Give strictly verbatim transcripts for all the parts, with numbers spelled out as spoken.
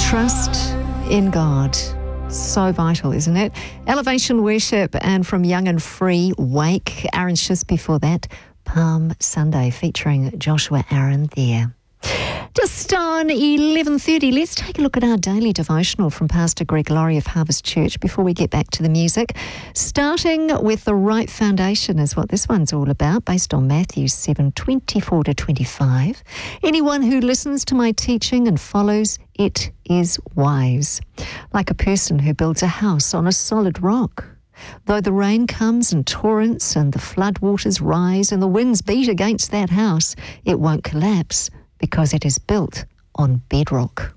Trust in God. So vital, isn't it? Elevation Worship, and from Young and Free, Wake. Aaron Schiss before that, Palm Sunday, featuring Joshua Aaron there. Just on eleven thirty, let's take a look at our daily devotional from Pastor Greg Laurie of Harvest Church before we get back to the music. Starting with the right foundation is what this one's all about, based on Matthew seven, twenty-four to twenty-five. Anyone who listens to my teaching and follows it is wise, like a person who builds a house on a solid rock. Though the rain comes in torrents and the flood waters rise and the winds beat against that house, it won't collapse, because it is built on bedrock.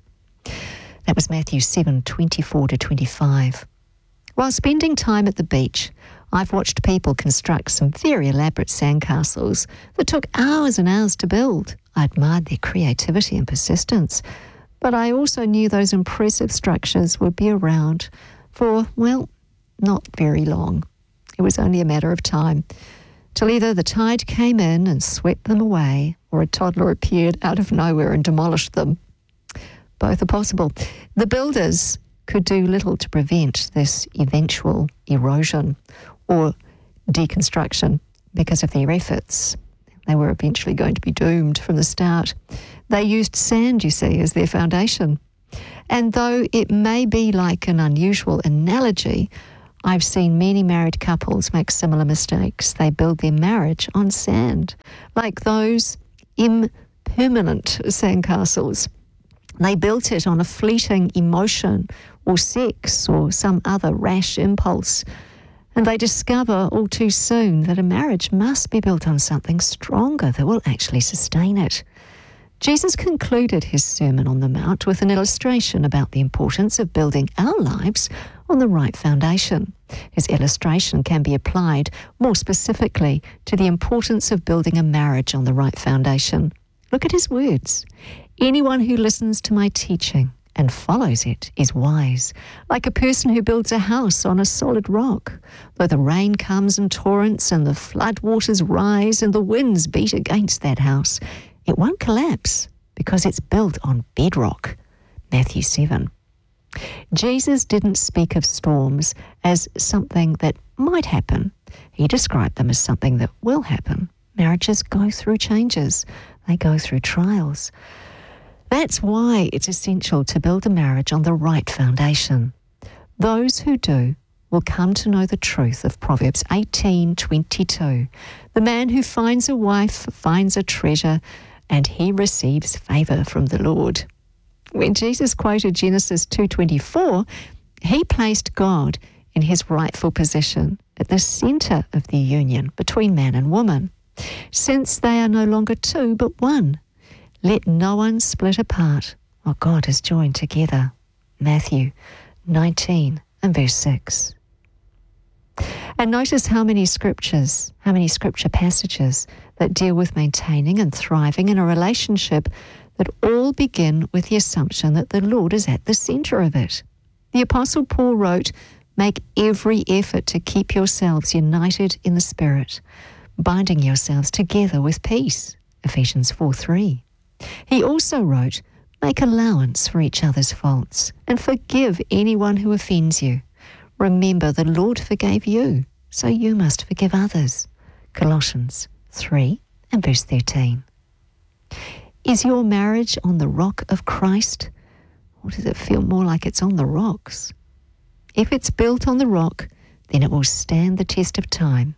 That was Matthew seven, twenty-four to twenty-five. While spending time at the beach, I've watched people construct some very elaborate sandcastles that took hours and hours to build. I admired their creativity and persistence, but I also knew those impressive structures would be around for, well, not very long. It was only a matter of time till either the tide came in and swept them away, or a toddler appeared out of nowhere and demolished them. Both are possible. The builders could do little to prevent this eventual erosion or deconstruction because of their efforts. They were eventually going to be doomed from the start. They used sand, you see, as their foundation. And though it may be like an unusual analogy, I've seen many married couples make similar mistakes. They build their marriage on sand, like those impermanent sandcastles. They built it on a fleeting emotion or sex or some other rash impulse, and they discover all too soon that a marriage must be built on something stronger that will actually sustain it. Jesus concluded his Sermon on the Mount with an illustration about the importance of building our lives on the right foundation. His illustration can be applied more specifically to the importance of building a marriage on the right foundation. Look at his words. Anyone who listens to my teaching and follows it is wise, like a person who builds a house on a solid rock. Though the rain comes in torrents and the flood waters rise and the winds beat against that house, it won't collapse because it's built on bedrock. Matthew seven. Jesus didn't speak of storms as something that might happen. He described them as something that will happen. Marriages go through changes. They go through trials. That's why it's essential to build a marriage on the right foundation. Those who do will come to know the truth of Proverbs eighteen twenty-two. The man who finds a wife finds a treasure, and he receives favour from the Lord. When Jesus quoted Genesis two twenty-four, he placed God in his rightful position at the centre of the union between man and woman. Since they are no longer two but one, let no one split apart what God has joined together. Matthew nineteen and verse six. And notice how many scriptures, how many scripture passages that deal with maintaining and thriving in a relationship that all begin with the assumption that the Lord is at the centre of it. The Apostle Paul wrote, "Make every effort to keep yourselves united in the Spirit, binding yourselves together with peace." Ephesians four three. He also wrote, "Make allowance for each other's faults and forgive anyone who offends you. Remember, the Lord forgave you, so you must forgive others." Colossians three and verse thirteen. Is your marriage on the rock of Christ, or does it feel more like it's on the rocks? If it's built on the rock, then it will stand the test of time.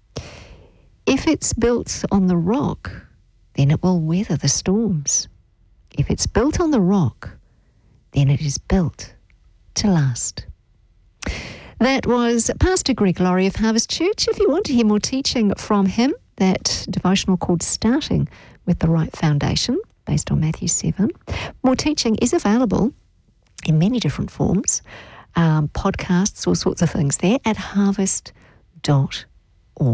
If it's built on the rock, then it will weather the storms. If it's built on the rock, then it is built to last. That was Pastor Greg Laurie of Harvest Church. If you want to hear more teaching from him, that devotional called Starting with the Right Foundation, based on Matthew seven. More teaching is available in many different forms, um, podcasts, all sorts of things there at harvest dot